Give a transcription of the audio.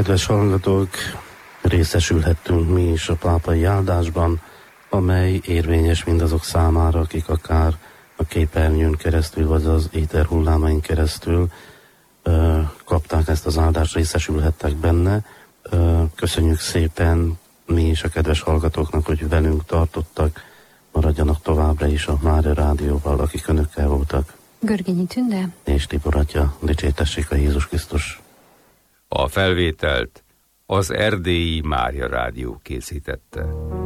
Kedves hallgatók, részesülhettünk mi is a pápai áldásban, amely érvényes mindazok számára, akik akár a képernyőn keresztül, vagy az éter hullámain keresztül kapták ezt az áldást, részesülhettek benne. Köszönjük szépen mi is a kedves hallgatóknak, hogy velünk tartottak, maradjanak továbbra is a Mária Rádióval, akik önökkel voltak. Görgényi Tünde és Tibor atya, dicsértessék a Jézus Krisztus. A felvételt az Erdélyi Mária Rádió készítette.